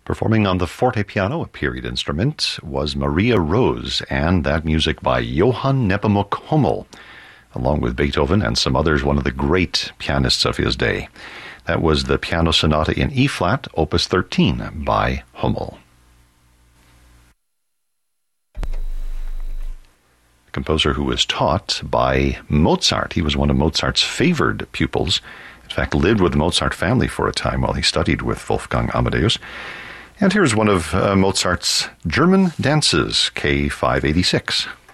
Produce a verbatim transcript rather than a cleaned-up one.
Performing on the forte piano, a period instrument, was Maria Rose, and that music by Johann Nepomuk Hummel, along with Beethoven and some others, one of the great pianists of his day. That was the Piano Sonata in E-flat, Opus thirteen, by Hummel. A composer who was taught by Mozart. He was one of Mozart's favored pupils. In fact, lived with the Mozart family for a time while he studied with Wolfgang Amadeus. And here's one of uh, Mozart's German dances, K five eighty-six.